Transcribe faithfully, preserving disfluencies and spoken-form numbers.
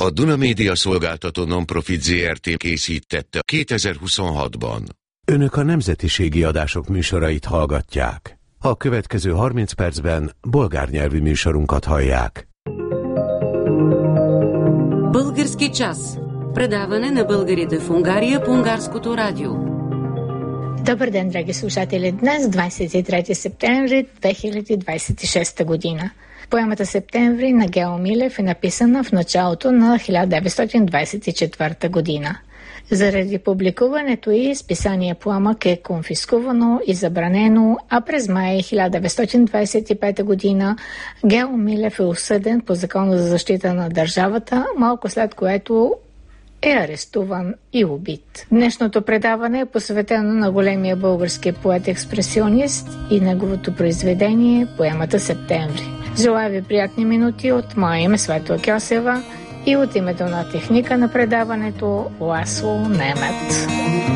A Duna Média Szolgáltató Nonprofit zé er té készítette kétezer-huszonhatban. Önök a nemzetiségi adások műsorait hallgatják. A következő harminc percben bolgár nyelvű műsorunkat hallják. Български час. Предаване на българите в Унгария по Унгарското радио. Добър ден, драги слушатели! Днес, двадесет и трети септември две хиляди двадесет и шеста година. Поемата Септември на Гео Милев е написана в началото на хиляда деветстотин двадесет и четвърта година. Заради публикуването ѝ списание Пламък е конфискувано и забранено, а през май хиляда деветстотин двадесет и пета година Гео Милев е осъден по Закона за защита на държавата, малко след което е арестуван и убит. Днешното предаване е посветено на големия български поет-експресионист и неговото произведение Поемата Септември. Желая ви приятни минути от мое име Светла Кьосева и от името на техника на предаването Ласло Немет.